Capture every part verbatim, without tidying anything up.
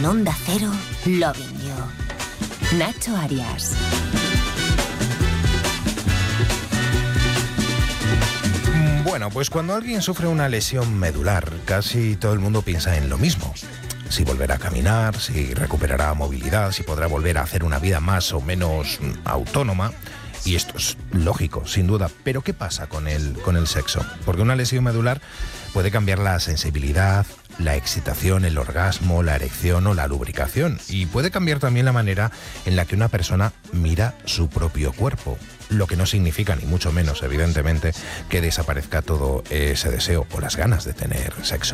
Onda Cero, Loving You. Nacho Arias. Bueno, pues cuando alguien sufre una lesión medular, casi todo el mundo piensa en lo mismo. Si volverá a caminar, si recuperará movilidad, si podrá volver a hacer una vida más o menos autónoma. Y esto es lógico, sin duda. Pero ¿qué pasa con el, con el sexo? Porque una lesión medular puede cambiar la sensibilidad, la excitación, el orgasmo, la erección o la lubricación. Y puede cambiar también la manera en la que una persona mira su propio cuerpo. Lo que no significa, ni mucho menos, evidentemente, que desaparezca todo ese deseo o las ganas de tener sexo.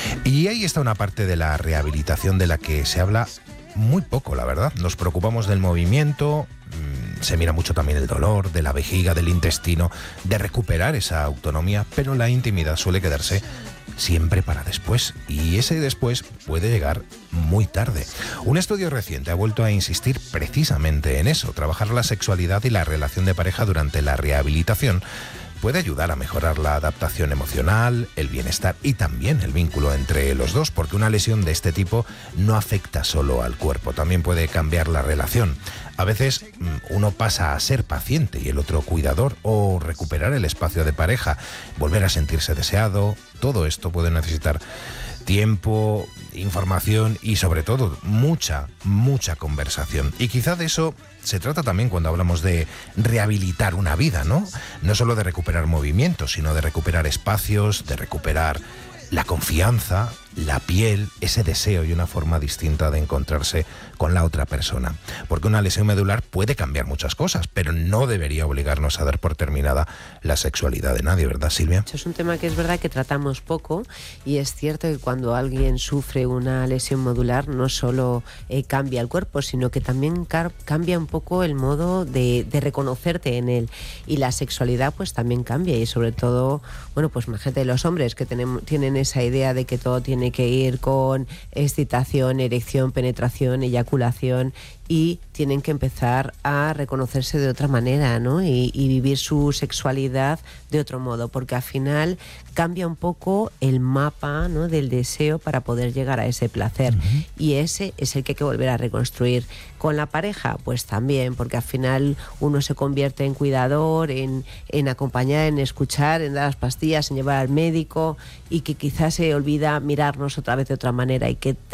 Y ahí está una parte de la rehabilitación de la que se habla muy poco, la verdad. Nos preocupamos del movimiento, se mira mucho también el dolor, de la vejiga, del intestino, de recuperar esa autonomía, pero la intimidad suele quedarse siempre para después, y ese después puede llegar muy tarde. Un estudio reciente ha vuelto a insistir precisamente en eso. Trabajar la sexualidad y la relación de pareja durante la rehabilitación puede ayudar a mejorar la adaptación emocional, el bienestar y también el vínculo entre los dos, porque una lesión de este tipo no afecta solo al cuerpo, también puede cambiar la relación. A veces uno pasa a ser paciente y el otro cuidador, o recuperar el espacio de pareja, volver a sentirse deseado. Todo esto puede necesitar tiempo, información y sobre todo mucha, mucha conversación. Y quizá de eso se trata también cuando hablamos de rehabilitar una vida, ¿no? No solo de recuperar movimientos, sino de recuperar espacios, de recuperar la confianza, la piel, ese deseo y una forma distinta de encontrarse con la otra persona. Porque una lesión medular puede cambiar muchas cosas, pero no debería obligarnos a dar por terminada la sexualidad de nadie, ¿verdad, Silvia? Eso es un tema que es verdad que tratamos poco, y es cierto que cuando alguien sufre una lesión medular no solo eh, cambia el cuerpo, sino que también car- cambia un poco el modo de, de reconocerte en él, y la sexualidad pues también cambia, y sobre todo, bueno, pues imagínate los hombres que tenemos, tienen esa idea de que todo tiene que ir con excitación, erección, penetración, eyaculación, y tienen que empezar a reconocerse de otra manera, ¿no? Y, y vivir su sexualidad de otro modo, porque al final cambia un poco el mapa, ¿no?, del deseo para poder llegar a ese placer. Uh-huh. Y ese es el que hay que volver a reconstruir. Con la pareja, pues también, porque al final uno se convierte en cuidador, en, en acompañar, en escuchar, en dar las pastillas, en llevar al médico, y que quizás se olvida mirarnos otra vez de otra manera, y que